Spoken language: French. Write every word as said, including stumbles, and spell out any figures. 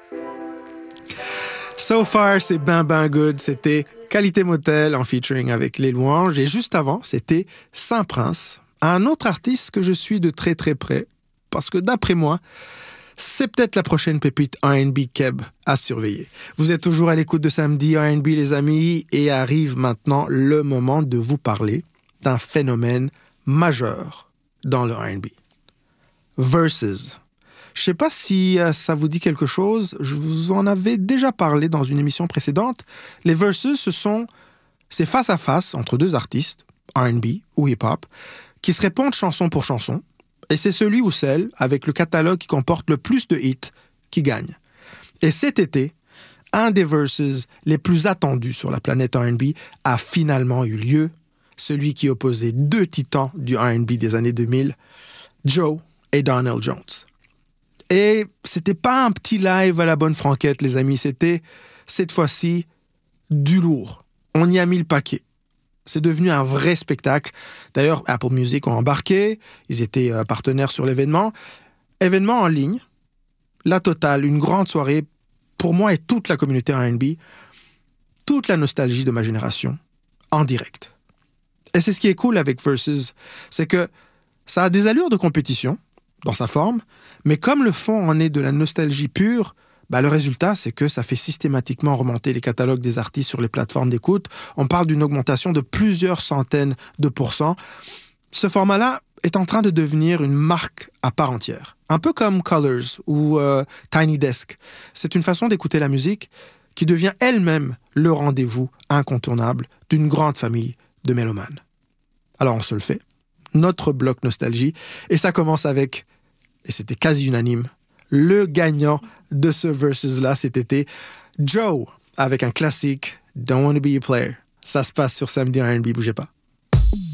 So far, c'est ben ben good. C'était Qualité Motel en featuring avec Les Louanges. Et juste avant, c'était Saint-Prince, un autre artiste que je suis de très très près. Parce que d'après moi, c'est peut-être la prochaine pépite R and B Keb à surveiller. Vous êtes toujours à l'écoute de Samedi R and B, les amis, et arrive maintenant le moment de vous parler d'un phénomène majeur dans le R and B. Versus. Je ne sais pas si euh, ça vous dit quelque chose. Je vous en avais déjà parlé dans une émission précédente. Les versus, ce sont ces face-à-face entre deux artistes, R and B ou hip-hop, qui se répondent chanson pour chanson. Et c'est celui ou celle avec le catalogue qui comporte le plus de hits qui gagne. Et cet été, un des versus les plus attendus sur la planète R and B a finalement eu lieu. Celui qui opposait deux titans du R and B des années deux mille, Joe et Donell Jones. Et c'était pas un petit live à la bonne franquette, les amis. C'était, cette fois-ci, du lourd. On y a mis le paquet. C'est devenu un vrai spectacle. D'ailleurs, Apple Music ont embarqué. Ils étaient euh, partenaires sur l'événement. Événement en ligne. La totale, une grande soirée pour moi et toute la communauté R and B. Toute la nostalgie de ma génération, en direct. Et c'est ce qui est cool avec Versus, c'est que ça a des allures de compétition, dans sa forme, mais comme le fond en est de la nostalgie pure, bah le résultat, c'est que ça fait systématiquement remonter les catalogues des artistes sur les plateformes d'écoute. On parle d'une augmentation de plusieurs centaines de pourcents. Ce format-là est en train de devenir une marque à part entière. Un peu comme Colors ou euh, Tiny Desk. C'est une façon d'écouter la musique qui devient elle-même le rendez-vous incontournable d'une grande famille de mélomanes. Alors on se le fait. Notre bloc nostalgie. Et ça commence avec, et c'était quasi unanime, le gagnant de ce versus-là cet été, Joe, avec un classique, Don't Wanna Be a Player. Ça se passe sur Samedi R and B, bougez pas.